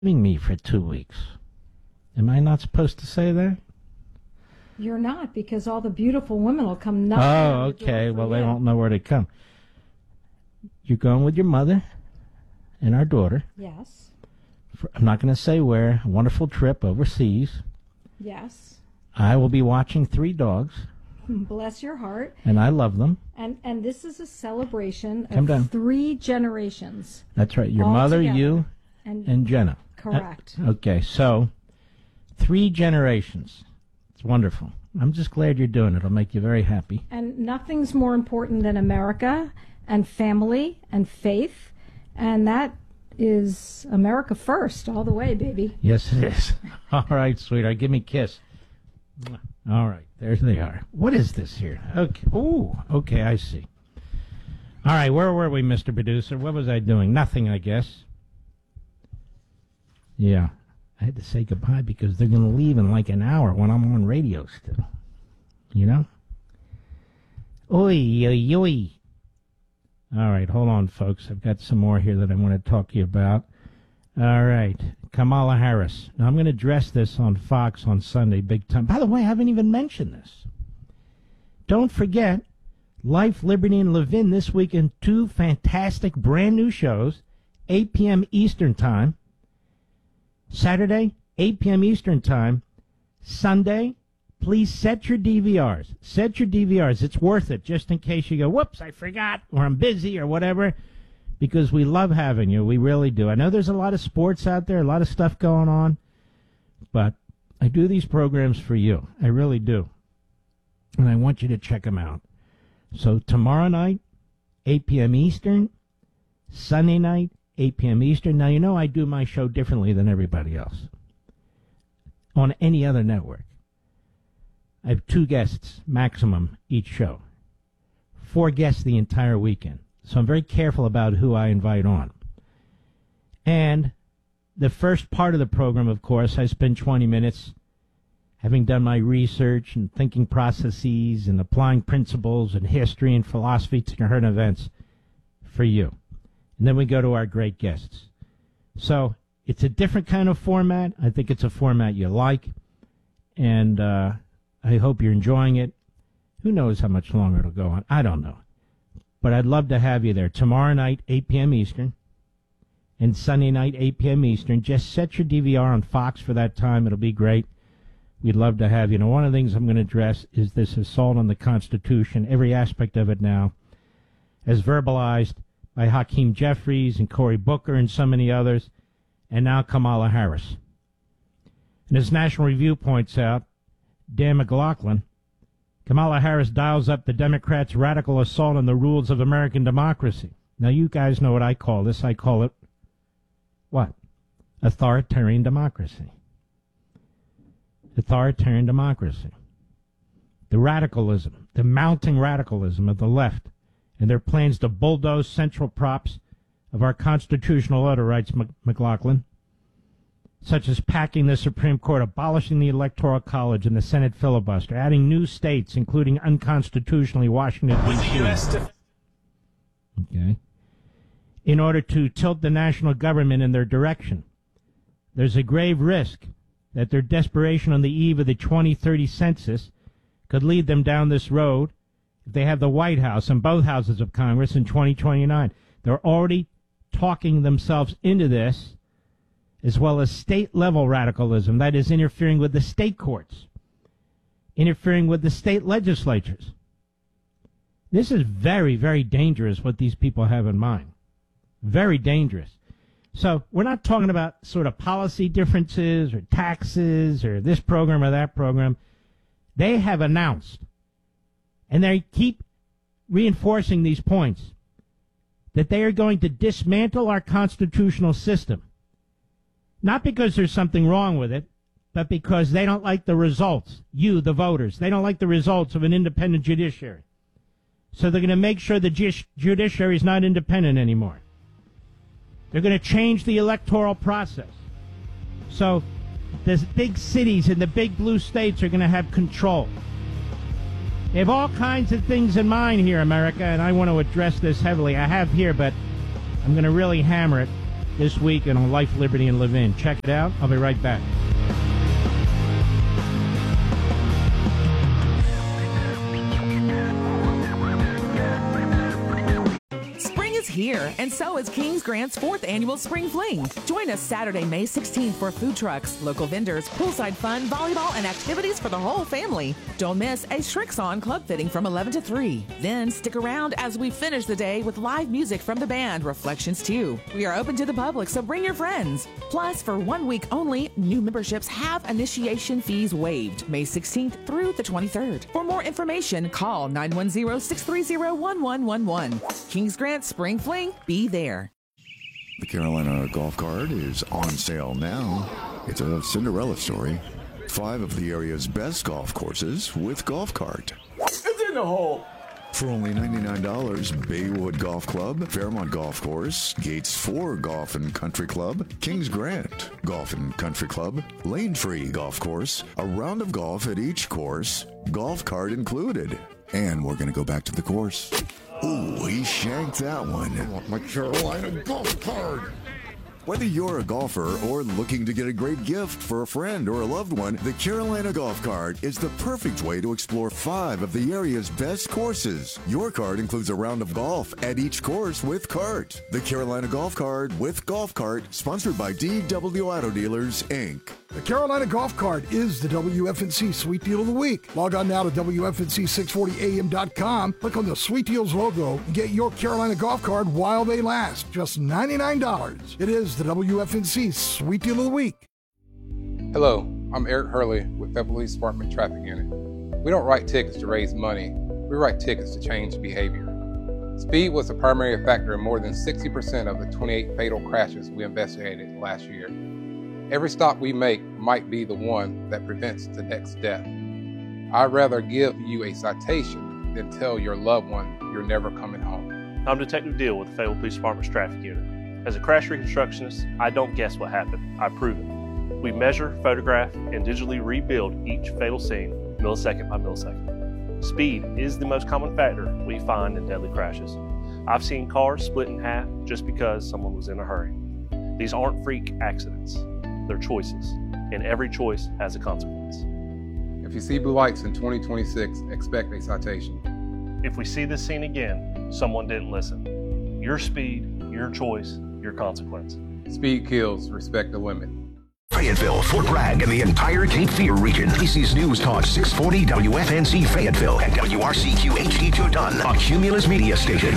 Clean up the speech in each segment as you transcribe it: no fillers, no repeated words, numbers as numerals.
leaving me for 2 weeks. Am I not supposed to say that? You're not, because all the beautiful women will come knocking Oh, on the door okay. for Well, you. they don't know where to come. You're going with your mother and our daughter. Yes. I'm not going to say where. A wonderful trip overseas. Yes. I will be watching 3 dogs, Bless your heart. and I love them. And this is a celebration Come down. of 3 generations. That's right. Your All mother, together. you, And and Jenna. correct. Okay, so 3 generations. It's wonderful. I'm just glad you're doing it. It'll make you very happy. And nothing's more important than America and family and faith. And that is America first, all the way, baby. Yes, it is. All right, sweetheart. Give me a kiss. All right, there they are. What is this here? Okay. Ooh, okay, I see. All right, where were we, Mr. Producer? What was I doing? Nothing, I guess. Yeah, I had to say goodbye because they're going to leave in like an hour when I'm on radio still. You know? Oi, oi, oi. All right, hold on, folks. I've got some more here that I want to talk to you about. All right, Kamala Harris. Now, I'm going to address this on Fox on Sunday, big time. By the way, I haven't even mentioned this. Don't forget, Life, Liberty, and Levin this weekend, 2 fantastic brand new shows, 8 p.m. Eastern Time. Saturday, 8 p.m. Eastern Time. Sunday, please set your DVRs. Set your DVRs. It's worth it, just in case you go, whoops, I forgot, or I'm busy, or whatever, because we love having you. We really do. I know there's a lot of sports out there, a lot of stuff going on, but I do these programs for you. I really do. And I want you to check them out. So tomorrow night, 8 p.m. Eastern. Sunday night, 8 p.m. Eastern. Now, you know I do my show differently than everybody else on any other network. I have 2 guests maximum each show. 4 guests the entire weekend. So I'm very careful about who I invite on. And the first part of the program, of course, I spend 20 minutes having done my research and thinking processes and applying principles and history and philosophy to current events for you. And then we go to our great guests. So it's a different kind of format. I think it's a format you like. And I hope you're enjoying it. Who knows how much longer it'll go on? I don't know. But I'd love to have you there. Tomorrow night, 8 p.m. Eastern. And Sunday night, 8 p.m. Eastern. Just set your DVR on Fox for that time. It'll be great. We'd love to have you. Now, one of the things I'm going to address is this assault on the Constitution, every aspect of it now, as verbalized by Hakeem Jeffries and Cory Booker and so many others, and now Kamala Harris. And as National Review points out, Dan McLaughlin, Kamala Harris dials up the Democrats' radical assault on the rules of American democracy. Now, you guys know what I call this. I call it, what? Authoritarian democracy. Authoritarian democracy. The radicalism, the mounting radicalism of the left and their plans to bulldoze central props of our constitutional order, writes McLaughlin, such as packing the Supreme Court, abolishing the Electoral College and the Senate filibuster, adding new states, including unconstitutionally Washington, D.C. Okay. In order to tilt the national government in their direction. There's a grave risk that their desperation on the eve of the 2030 census could lead them down this road if they have the White House and both houses of Congress in 2029. They're already talking themselves into this, as well as state-level radicalism, that is interfering with the state courts, interfering with the state legislatures. This is very, very dangerous what these people have in mind. Very dangerous. So we're not talking about sort of policy differences or taxes or this program or that program. They have announced, and they keep reinforcing these points, that they are going to dismantle our constitutional system. Not because there's something wrong with it, but because they don't like the results. You, the voters, they don't like the results of an independent judiciary. So they're going to make sure the judiciary is not independent anymore. They're going to change the electoral process. So the big cities and the big blue states are going to have control. They have all kinds of things in mind here, America, and I want to address this heavily. I have here, but I'm going to really hammer it. this week and on Life, Liberty, and Levin. Check it out. I'll be right back. Here, and so is Kings Grant's 4th annual Spring Fling. Join us Saturday, May 16th for food trucks, local vendors, poolside fun, volleyball, and activities for the whole family. Don't miss a Shrix-On club fitting from 11 to 3. Then stick around as we finish the day with live music from the band Reflections 2. We are open to the public, so bring your friends. Plus, for 1 week only, new memberships have initiation fees waived May 16th through the 23rd. For more information, call 910-630-1111. Kings Grant Spring Fling, be there. The Carolina Golf Cart is on sale now. It's a Cinderella story. 5 of the area's best golf courses with Golf Cart. It's in the hole. For only $99, Baywood Golf Club, Fairmont Golf Course, Gates 4 Golf and Country Club, Kings Grant Golf and Country Club, Lane Free Golf Course, a round of golf at each course, Golf Cart included. And we're going to go back to the course. Ooh, he shanked that one. I want my Carolina Golf Cart. Whether you're a golfer or looking to get a great gift for a friend or a loved one, the Carolina Golf Cart is the perfect way to explore 5 of the area's best courses. Your cart includes a round of golf at each course with cart. The Carolina Golf Cart with Golf Cart, sponsored by DW Auto Dealers, Inc. The Carolina Golf Cart is the WFNC Sweet Deal of the Week. Log on now to WFNC640AM.com, click on the Sweet Deals logo, and get your Carolina Golf Cart while they last. Just $99. It is the WFNC Sweet Deal of the Week. Hello, I'm Eric Hurley with Federal Police Department Traffic Unit. We don't write tickets to raise money. We write tickets to change behavior. Speed was a primary factor in more than 60% of the 28 fatal crashes we investigated last year. Every stop we make might be the one that prevents the next death. I'd rather give you a citation than tell your loved one you're never coming home. I'm Detective Deal with the Fayetteville Police Department's Traffic Unit. As a crash reconstructionist, I don't guess what happened, I prove it. We measure, photograph, and digitally rebuild each fatal scene millisecond by millisecond. Speed is the most common factor we find in deadly crashes. I've seen cars split in half just because someone was in a hurry. These aren't freak accidents. They're choices, and every choice has a consequence. If you see blue lights in 2026, expect a citation. If we see this scene again, someone didn't listen. Your speed, your choice, your consequence. Speed kills, respect the limit. Fayetteville, Fort Bragg, and the entire Cape Fear region. AC's News Talk 640 WFNC Fayetteville and WRCQ HD2 Dunn, a Cumulus media station.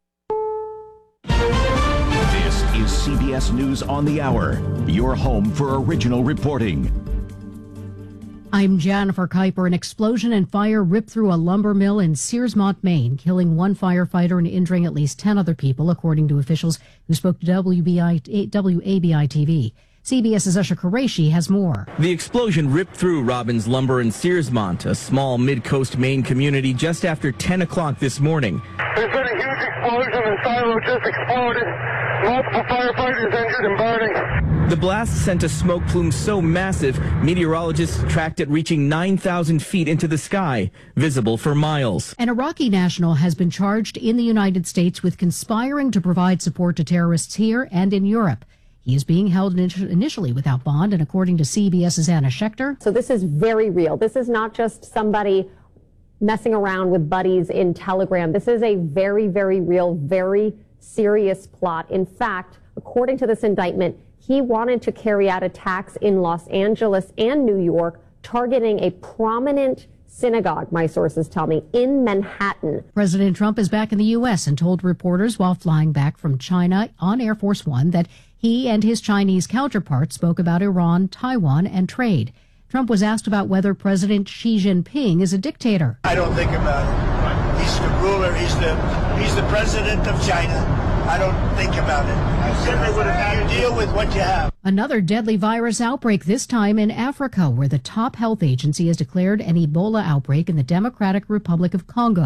This is CBS News on the Hour, your home for original reporting. I'm Jennifer Kuiper. An explosion and fire ripped through a lumber mill in Searsmont, Maine, killing 1 firefighter and injuring at least 10 other people, according to officials who spoke to WABI-TV. CBS's Usher Qureshi has more. The explosion ripped through Robbins Lumber in Searsmont, a small mid-coast Maine community, just after 10 o'clock this morning. There's been a huge explosion. The silo just exploded. Multiple firefighters injured and burning. The blast sent a smoke plume so massive, meteorologists tracked it reaching 9,000 feet into the sky, visible for miles. An Iraqi national has been charged in the United States with conspiring to provide support to terrorists here and in Europe. He is being held initially without bond, and according to CBS's Anna Schechter. So this is very real. This is not just somebody messing around with buddies in Telegram. This is a very, very real, very serious plot. In fact, according to this indictment, he wanted to carry out attacks in Los Angeles and New York, targeting a prominent synagogue, my sources tell me, in Manhattan. President Trump is back in the U.S. and told reporters while flying back from China on Air Force One that he and his Chinese counterpart spoke about Iran, Taiwan, and trade. Trump was asked about whether President Xi Jinping is a dictator. I don't think about it. He's the ruler. He's the president of China. I don't think about it. I simply would have deal with what you have. Another deadly virus outbreak, this time in Africa, where the top health agency has declared an Ebola outbreak in the Democratic Republic of Congo.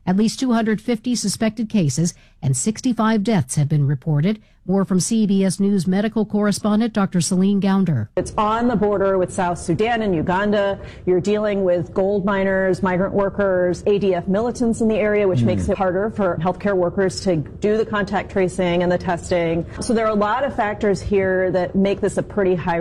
At least 250 suspected cases and 65 deaths have been reported. More from CBS News medical correspondent Dr. Celine Gounder. It's on the border with South Sudan and Uganda. You're dealing with gold miners, migrant workers, ADF militants in the area, which makes it harder for healthcare workers to do the contact tracing and the testing. So there are a lot of factors here that make this a pretty high